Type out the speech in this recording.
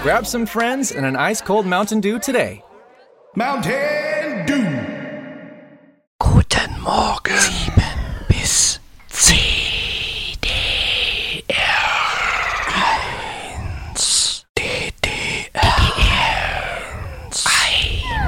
Grab some friends and an ice-cold Mountain Dew today. Mountain Dew. Guten Morgen.